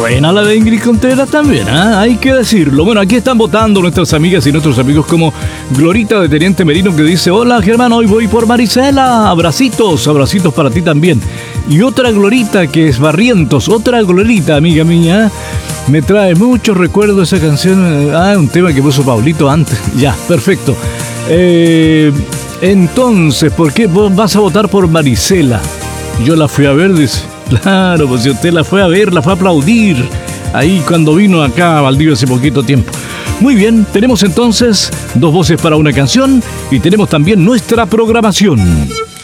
buena la de Ingrid Contreras también, ¿eh? Hay que decirlo. Bueno, aquí están votando nuestras amigas y nuestros amigos, como Glorita de Teniente Merino, que dice: hola Germán, hoy voy por Marisela. Abracitos, abracitos para ti también. Y otra Glorita que es Barrientos, otra Glorita, amiga mía. Me trae muchos recuerdos esa canción. Un tema que puso Pablito antes. Ya, perfecto. Entonces, ¿por qué vos vas a votar por Marisela? Yo la fui a ver, dice. Claro, pues si usted la fue a ver, la fue a aplaudir ahí cuando vino acá a Valdivia hace poquito tiempo. Muy bien, tenemos entonces 2 voces para una canción y tenemos también nuestra programación.